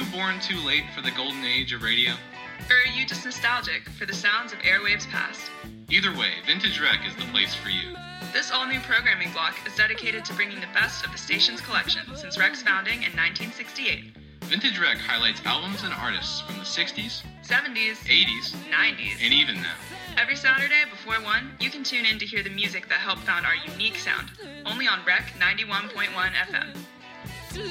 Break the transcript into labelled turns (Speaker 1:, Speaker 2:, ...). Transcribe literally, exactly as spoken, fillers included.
Speaker 1: born too late for the golden age of radio?
Speaker 2: Or are you just nostalgic for the sounds of airwaves past?
Speaker 1: Either way, Vintage Rec is the place for you.
Speaker 2: This all-new programming block is dedicated to bringing the best of the station's collection since Rec's founding in nineteen sixty-eight.
Speaker 1: Vintage Rec highlights albums and artists from the sixties,
Speaker 2: seventies,
Speaker 1: eighties,
Speaker 2: nineties,
Speaker 1: and even now.
Speaker 2: Every Saturday before one, you can tune in to hear the music that helped found our unique sound, only on Rec ninety-one point one F M.